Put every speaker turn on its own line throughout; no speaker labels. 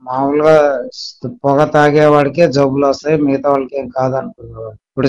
మామూలుగా పొగ తాగేవాడికే జబ్బులొస్తాయి. మిగతా వాళ్ళకేం కాదనుకునేవాడు. ఇప్పుడు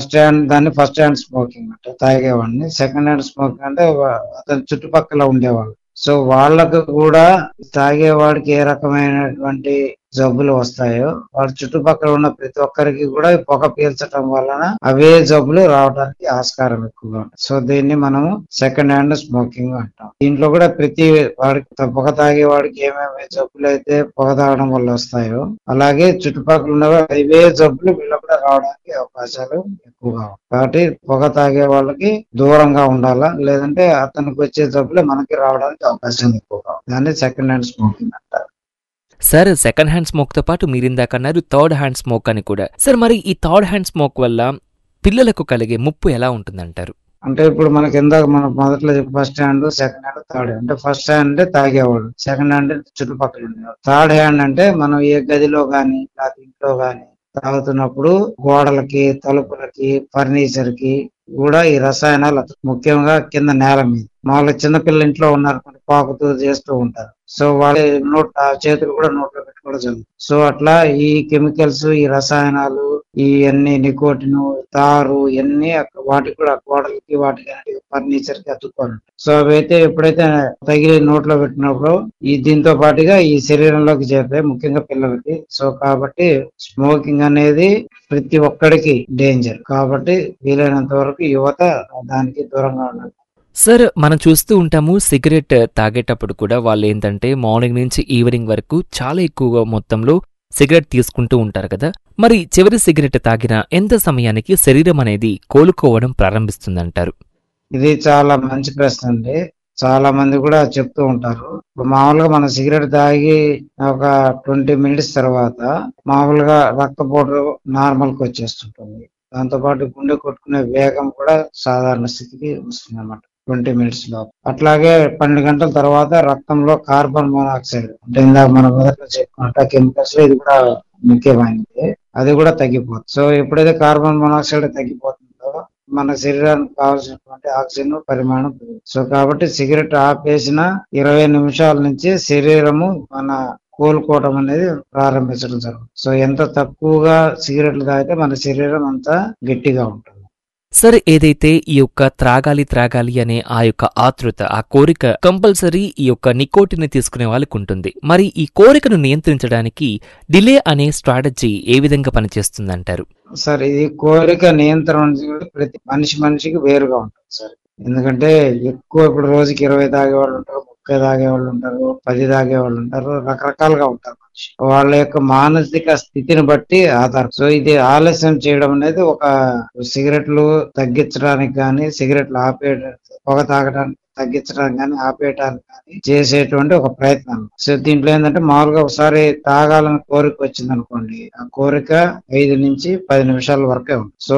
ఫస్ట్ హ్యాండ్ స్మోకింగ్ అంటే తాగేవాడిని. సెకండ్ హ్యాండ్ స్మోకింగ్ అంటే అతని చుట్టుపక్కల ఉండేవాళ్ళు. సో వాళ్ళకు కూడా తాగేవాడికి ఏ రకమైనటువంటి జబ్బులు వస్తాయో వాడి చుట్టుపక్కల ఉన్న ప్రతి ఒక్కరికి కూడా ఈ పొగ పీల్చడం వలన అవే జబ్బులు రావడానికి ఆస్కారం ఎక్కువగా ఉంటుంది. సో దీన్ని మనము సెకండ్ హ్యాండ్ స్మోకింగ్ అంటాం. దీంట్లో కూడా ప్రతి వాడికి పొగ తాగే వాడికి ఏమేమి జబ్బులు అయితే పొగ తాగడం వల్ల వస్తాయో అలాగే చుట్టుపక్కల ఉన్న అవే జబ్బులు వీళ్ళకు కూడా రావడానికి అవకాశాలు ఎక్కువగా ఉంటాయి. కాబట్టి పొగ తాగే వాళ్ళకి దూరంగా ఉండాలా, లేదంటే అతనికి వచ్చే జబ్బులు మనకి రావడానికి అవకాశం ఎక్కువగా ఉంది. దాన్ని సెకండ్ హ్యాండ్ స్మోకింగ్ అంటారు.
సార్, సెకండ్ హ్యాండ్ స్మోక్ తో పాటు మీరిందాక అన్నారు థర్డ్ హ్యాండ్ స్మోక్ అని కూడా. సార్, మరి ఈ థర్డ్ హ్యాండ్ స్మోక్ వల్ల పిల్లలకు కలిగే ముప్పు ఎలా ఉంటుందంటారు?
అంటే ఇప్పుడు మనకి ఇందాక మనం మొదట్లో first hand, second hand, third hand. అంటే ఫస్ట్ హ్యాండ్ అంటే తాగేవాడు, సెకండ్ హ్యాండ్ చుట్టుపక్కల ఉండేవాడు, థర్డ్ హ్యాండ్ అంటే మనం ఏ గదిలో గాని లేకపోతే ఇంట్లో గాని తాగుతున్నప్పుడు గోడలకి, తలుపులకి, ఫర్నిచర్ కి కూడా ఈ రసాయనాలు ముఖ్యంగా కింద నేల మీద మామూలుగా చిన్నపిల్లలు ఇంట్లో ఉన్నారు పాకుతూ చేస్తూ ఉంటారు. సో వాళ్ళ చేతులు కూడా నోట్లో పెట్టుకోవడం జరుగుతుంది. సో అట్లా ఈ కెమికల్స్, ఈ రసాయనాలు, ఈ అన్ని నికోటిన్, తారు ఇవన్నీ వాటికి కూడా గోడలకి, వాటికి ఫర్నిచర్ కి అతుక్కొని ఉంటాయి. సో అవైతే ఎప్పుడైతే తగిలి నోట్లో పెట్టినప్పుడు ఈ దీంతో పాటుగా ఈ శరీరంలోకి చేరుతాయి, ముఖ్యంగా పిల్లలకి. సో కాబట్టి స్మోకింగ్ అనేది ప్రతి ఒక్కడికి డేంజర్. కాబట్టి వీలైనంత వరకు యువత దానికి దూరంగా ఉండాలి.
సార్, మనం చూస్తూ ఉంటాము సిగరెట్ తాగేటప్పుడు కూడా వాళ్ళు ఏంటంటే మార్నింగ్ నుంచి ఈవినింగ్ వరకు చాలా ఎక్కువగా మొత్తంలో సిగరెట్ తీసుకుంటూ ఉంటారు కదా. మరి చివరి సిగరెట్ తాగిన ఎంత సమయానికి శరీరం అనేది కోలుకోవడం ప్రారంభిస్తుందంటారు?
ఇది చాలా మంచి ప్రశ్న అండి. చాలా మంది కూడా చెప్తూ ఉంటారు. మామూలుగా మన సిగరెట్ తాగి ఒక 20 మినిట్స్ తర్వాత మామూలుగా రక్తపోటు నార్మల్ కి వచ్చేస్తుంటుంది. దాంతో పాటు గుండె కొట్టుకునే వేగం కూడా సాధారణ స్థితికి వస్తుంది అన్నమాట 20 మినిట్స్ లో. అట్లాగే 12 గంటల తర్వాత రక్తంలో కార్బన్ మోనాక్సైడ్ అంటే ఇందాక మనం మొదట్లో చెప్పుకున్నట్టు కెమికల్స్ లో ఇది కూడా ముఖ్యమైనది, అది కూడా తగ్గిపోతుంది. సో ఎప్పుడైతే కార్బన్ మోనాక్సైడ్ తగ్గిపోతుందో మన శరీరానికి కావాల్సినటువంటి ఆక్సిజన్ పరిమాణం పెరుగుతుంది. సో కాబట్టి సిగరెట్ ఆపేసిన 20 నిమిషాల నుంచి శరీరము మన కోలుకోవడం అనేది ప్రారంభించడం జరుగుతుంది. సో ఎంత తక్కువగా సిగరెట్లు తాగితే మన శరీరం అంత గట్టిగా ఉంటుంది.
సరే, ఏదైతే ఈ యొక్క త్రాగాలి అనే ఆ యొక్క ఆతృత, ఆ కోరిక కంపల్సరీ ఈ యొక్క నికోటిన్ తీసుకునే వాళ్ళకి ఉంటుంది. మరి ఈ కోరికను నియంత్రించడానికి డిలే అనే స్ట్రాటజీ ఏ విధంగా పనిచేస్తుందంటారు?
సార్, ఇది కోరిక నియంత్రణ ప్రతి మనిషికి వేరుగా ఉంటుంది సార్. ఎందుకంటే ఎక్కువ ఇప్పుడు రోజుకి 20 తాగేవాళ్ళు ఉంటారు, 30 తాగేవాళ్ళు ఉంటారు, 10 తాగేవాళ్ళు ఉంటారు, రకరకాలుగా ఉంటారు మనిషి. వాళ్ళ యొక్క మానసిక స్థితిని బట్టి ఆధారం. సో ఇది ఆలస్యం చేయడం అనేది ఒక సిగరెట్లు తగ్గించడానికి కానీ, సిగరెట్లు పొగ తాగడానికి తగ్గించడానికి కానీ, ఆపేయడానికి కానీ చేసేటువంటి ఒక ప్రయత్నం. సో దీంట్లో ఏంటంటే మామూలుగా ఒకసారి తాగాలని కోరిక వచ్చింది అనుకోండి, ఆ కోరిక 5 నుంచి 10 నిమిషాల వరకే ఉంది. సో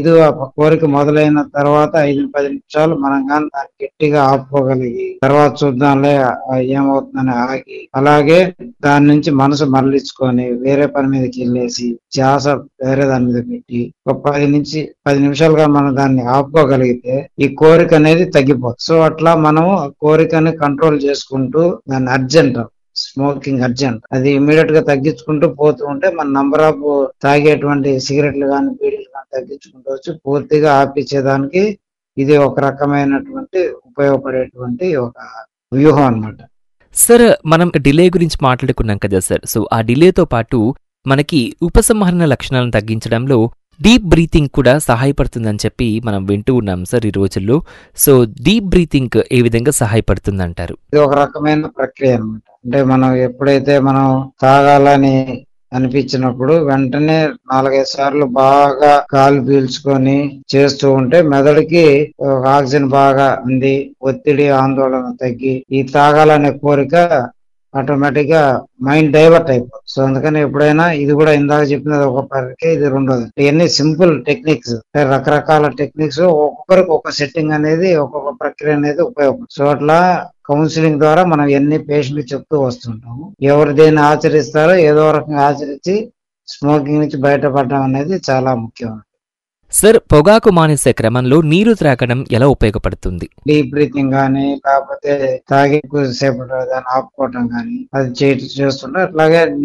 కోరిక మొదలైన తర్వాత 5-10 నిమిషాలు మనం కానీ దాన్ని గట్టిగా ఆపుకోగలిగి తర్వాత చూద్దాంలే ఏమవుతుందని ఆగి, అలాగే దాని నుంచి మనసు మరలించుకొని వేరే పని మీదకి వెళ్ళేసి ధ్యాస వేరే దాని మీద పెట్టి ఒక 10 నిమిషాలుగా మనం దాన్ని ఆపుకోగలిగితే ఈ కోరిక అనేది తగ్గిపోతుంది. సో అట్లా మనం ఆ కోరికని కంట్రోల్ చేసుకుంటూ దాన్ని స్మోకింగ్ అర్జెంట్ అది ఇమీడియట్ గా తగ్గించుకుంటూ పోతూ ఉంటే మన నంబర్ ఆఫ్ తాగేటువంటి సిగరెట్లు కానీ, బీడీలు కానీ తగ్గించుకుంటూ వచ్చి పూర్తిగా ఆపించేదానికి ఇది ఒక రకమైనటువంటి ఉపయోగపడేటువంటి ఒక వ్యూహం అన్నమాట.
సార్, మనం డిలే గురించి మాట్లాడుకున్నాం కదా సార్. సో ఆ డిలేతో పాటు మనకి ఉపసంహరణ లక్షణాలను తగ్గించడంలో డీప్ బ్రీతింగ్ కూడా సహాయపడుతుందని చెప్పి మనం వింటూ ఉన్నాం సార్ ఈ రోజుల్లో. సో డీప్ బ్రీతింగ్ ఏ విధంగా సహాయపడుతుందంటారు?
ఇది ఒక రకమైన ప్రక్రియ అన్నమాట. అంటే మనం ఎప్పుడైతే మనం తాగాలని అనిపించినప్పుడు వెంటనే 4-5 సార్లు బాగా గాలి పీల్చుకొని చేస్తూ ఉంటే మెదడుకి ఆక్సిజన్ బాగా అంది, ఒత్తిడి, ఆందోళన తగ్గి ఈ తాగాలనే కోరిక ఆటోమేటిక్ గా మైండ్ డైవర్ట్ అయిపోతుంది. సో అందుకని ఎప్పుడైనా ఇది కూడా ఇందాక చెప్పినది ఒక ప్రక్రియ, ఇది రెండోది. ఇవన్నీ సింపుల్ టెక్నిక్స్, రకరకాల టెక్నిక్స్, ఒక్కొక్కరికి ఒక సెట్టింగ్ అనేది, ఒక్కొక్క ప్రక్రియ అనేది ఉపయోగపడుతుంది. సో అట్లా కౌన్సిలింగ్ ద్వారా మనం ఎన్ని పేషెంట్ చెప్తూ వస్తుంటాము. ఎవరు దేన్ని ఆచరిస్తారో ఏదో రకంగా ఆచరించి స్మోకింగ్ నుంచి బయటపడడం అనేది చాలా ముఖ్యం.
సార్, పొగాకు మానేసే క్రమంలో నీరు త్రాగడం ఎలా ఉపయోగపడుతుంది?
డీప్ బ్రీతింగ్ గానీ, లేకపోతే తాగే సేపటి దాన్ని ఆపుకోవటం గానీ అది చేస్తుంటే, అట్లాగే